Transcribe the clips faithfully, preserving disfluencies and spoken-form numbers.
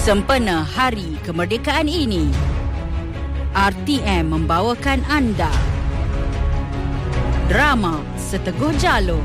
Sempena Hari Kemerdekaan ini, R T M membawakan anda drama Seteguh Jalur,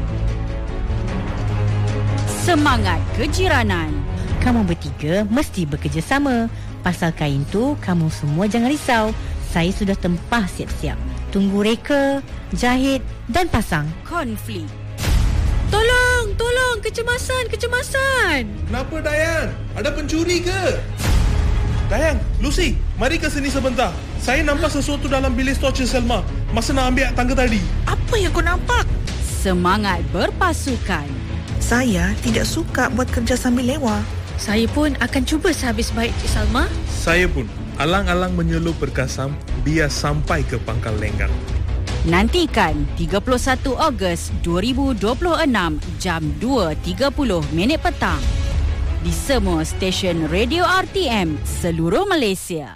Semangat Kejiranan. Kamu bertiga mesti bekerjasama. Pasal kain tu, kamu semua jangan risau. Saya sudah tempah siap-siap. Tunggu reka, jahit dan pasang. Konflik. Tolong, tolong, kecemasan, kecemasan. Kenapa, Dayang? Ada pencuri ke? Dayang, Lucy, mari ke sini sebentar. Saya nampak sesuatu dalam bilik stor Cik Selma masa nak ambil tangga tadi. Apa yang kau nampak? Semangat berpasukan. Saya tidak suka buat kerja sambil lewa. Saya pun akan cuba sehabis baik, Cik Salma. Saya pun alang-alang menyelup berkasam biar sampai ke pangkal lenggang. Nantikan tiga puluh satu Ogos dua ribu dua puluh enam jam dua tiga puluh minit petang di semua stesen radio R T M seluruh Malaysia.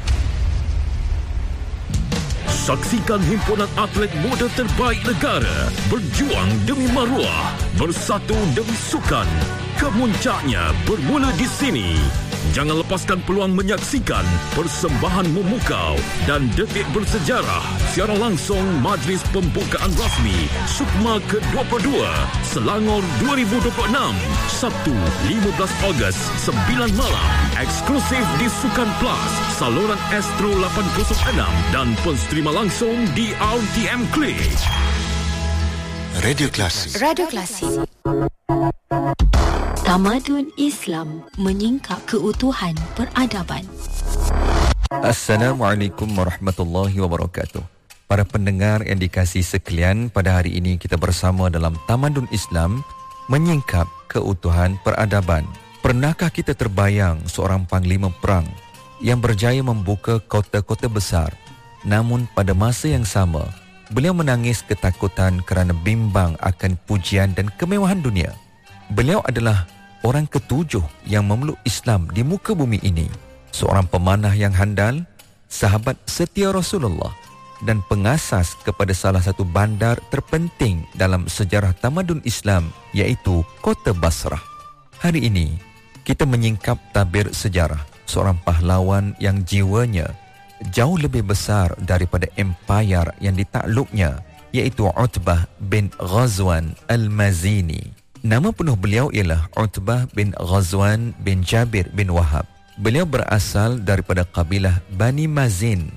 Saksikan himpunan atlet muda terbaik negara berjuang demi maruah, bersatu demi sukan. Kemuncaknya bermula di sini. Jangan lepaskan peluang menyaksikan persembahan memukau dan detik bersejarah siaran langsung Majlis Pembukaan Rasmi SUKMA ke dua puluh dua Selangor dua ribu dua puluh enam, Sabtu lima belas Ogos sembilan malam, eksklusif di Sukan Plus, saluran Astro lapan kosong enam dan pensterima langsung di R T M Click. Radio Klasik. Radio Klasik. Tamadun Islam menyingkap keutuhan peradaban. Assalamualaikum warahmatullahi wabarakatuh. Para pendengar yang dikasihi sekalian, pada hari ini kita bersama dalam Tamadun Islam menyingkap keutuhan peradaban. Pernahkah kita terbayang seorang panglima perang yang berjaya membuka kota-kota besar, namun pada masa yang sama beliau menangis ketakutan kerana bimbang akan pujian dan kemewahan dunia? Beliau adalah orang ketujuh yang memeluk Islam di muka bumi ini. Seorang pemanah yang handal, sahabat setia Rasulullah dan pengasas kepada salah satu bandar terpenting dalam sejarah tamadun Islam, iaitu Kota Basrah. Hari ini, kita menyingkap tabir sejarah seorang pahlawan yang jiwanya jauh lebih besar daripada empayar yang ditakluknya, iaitu Utbah bin Ghazwan Al-Mazini. Nama penuh beliau ialah Utbah bin Ghazwan bin Jabir bin Wahab. Beliau berasal daripada kabilah Bani Mazin.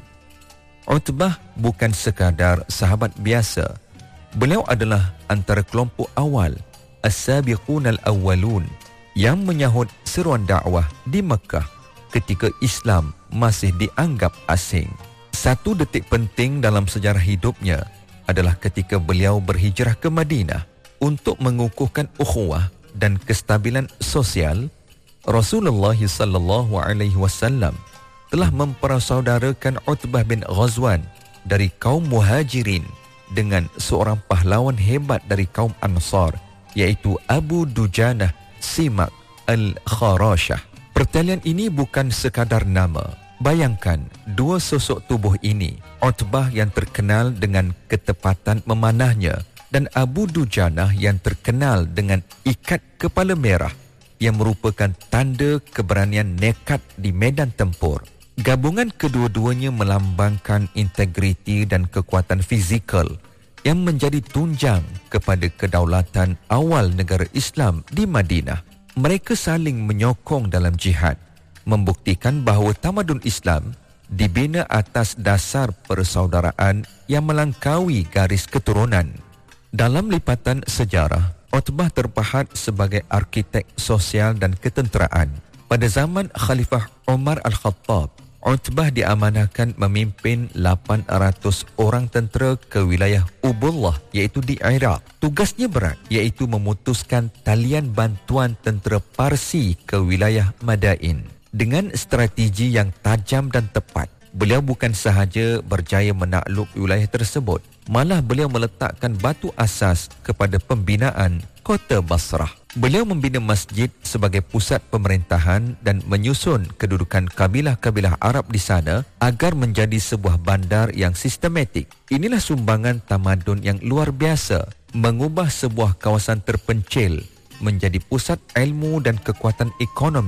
Utbah bukan sekadar sahabat biasa. Beliau adalah antara kelompok awal, As-Sabiqun Al-Awwalun, yang menyahut seruan dakwah di Mekah ketika Islam masih dianggap asing. Satu detik penting dalam sejarah hidupnya adalah ketika beliau berhijrah ke Madinah untuk mengukuhkan ukhuwah dan kestabilan sosial. Rasulullah sallallahu alaihi wasallam telah mempersaudarakan Utbah bin Ghazwan dari kaum Muhajirin dengan seorang pahlawan hebat dari kaum Ansar, iaitu Abu Dujanah Simak Al-Kharashah. Pertalian ini bukan sekadar nama. Bayangkan dua sosok tubuh ini, Utbah yang terkenal dengan ketepatan memanahnya dan Abu Dujanah yang terkenal dengan ikat kepala merah yang merupakan tanda keberanian nekat di medan tempur. Gabungan kedua-duanya melambangkan integriti dan kekuatan fizikal yang menjadi tunjang kepada kedaulatan awal negara Islam di Madinah. Mereka saling menyokong dalam jihad, membuktikan bahawa tamadun Islam dibina atas dasar persaudaraan yang melangkaui garis keturunan. Dalam lipatan sejarah, Utbah terpahat sebagai arkitek sosial dan ketenteraan. Pada zaman Khalifah Umar Al-Khattab, Utbah diamanahkan memimpin lapan ratus orang tentera ke wilayah Ubullah, iaitu di Iraq. Tugasnya berat, iaitu memutuskan talian bantuan tentera Parsi ke wilayah Madain. Dengan strategi yang tajam dan tepat, beliau bukan sahaja berjaya menakluk wilayah tersebut, malah beliau meletakkan batu asas kepada pembinaan Kota Basrah. Beliau membina masjid sebagai pusat pemerintahan dan menyusun kedudukan kabilah-kabilah Arab di sana agar menjadi sebuah bandar yang sistematik. Inilah sumbangan tamadun yang luar biasa, mengubah sebuah kawasan terpencil menjadi pusat ilmu dan kekuatan ekonomi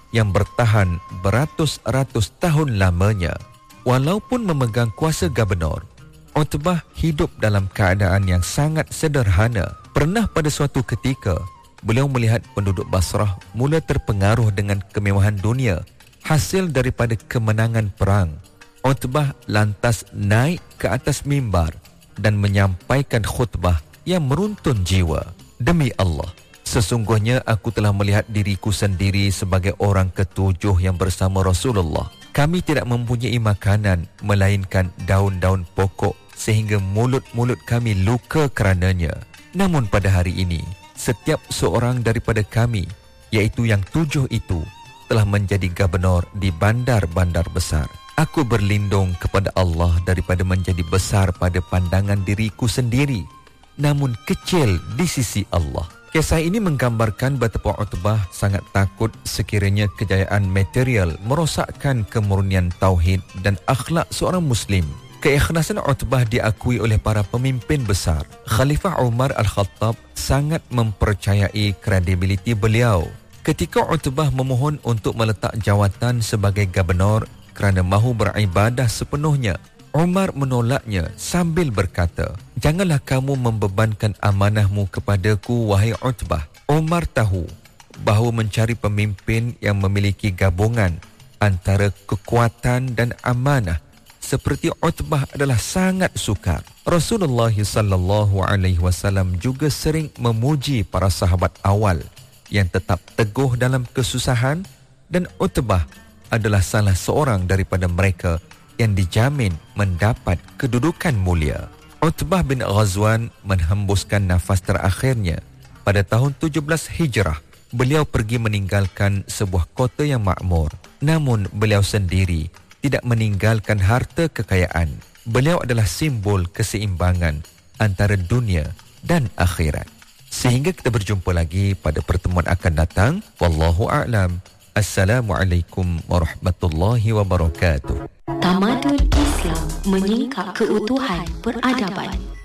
yang bertahan beratus-ratus tahun lamanya. Walaupun memegang kuasa gubernur, Utbah hidup dalam keadaan yang sangat sederhana. Pernah pada suatu ketika, beliau melihat penduduk Basrah mula terpengaruh dengan kemewahan dunia hasil daripada kemenangan perang. Utbah lantas naik ke atas mimbar dan menyampaikan khutbah yang meruntun jiwa. Demi Allah, sesungguhnya aku telah melihat diriku sendiri sebagai orang ketujuh yang bersama Rasulullah. Kami tidak mempunyai makanan melainkan daun-daun pokok sehingga mulut-mulut kami luka kerananya. Namun pada hari ini, setiap seorang daripada kami, iaitu yang tujuh itu, telah menjadi gubernur di bandar-bandar besar. Aku berlindung kepada Allah daripada menjadi besar pada pandangan diriku sendiri, namun kecil di sisi Allah. Kisah ini menggambarkan betapa Utbah sangat takut sekiranya kejayaan material merosakkan kemurnian tauhid dan akhlak seorang Muslim. Keikhlasan Utbah diakui oleh para pemimpin besar. Khalifah Umar Al-Khattab sangat mempercayai kredibiliti beliau. Ketika Utbah memohon untuk meletak jawatan sebagai gubernur kerana mahu beribadah sepenuhnya, Umar menolaknya sambil berkata, "Janganlah kamu membebankan amanahmu kepadaku, wahai Utbah." Umar tahu bahawa mencari pemimpin yang memiliki gabungan antara kekuatan dan amanah seperti Utbah adalah sangat sukar. Rasulullah sallallahu alaihi wasallam juga sering memuji para sahabat awal yang tetap teguh dalam kesusahan, dan Utbah adalah salah seorang daripada mereka yang dijamin mendapat kedudukan mulia. Utbah bin Ghazwan menghembuskan nafas terakhirnya pada tahun tujuh belas Hijrah. Beliau pergi meninggalkan sebuah kota yang makmur. Namun beliau sendiri tidak meninggalkan harta kekayaan. Beliau adalah simbol keseimbangan antara dunia dan akhirat. Sehingga kita berjumpa lagi pada pertemuan akan datang. Wallahu a'lam. Assalamualaikum warahmatullahi wabarakatuh. Tamadun Islam menyingkap keutuhan peradaban.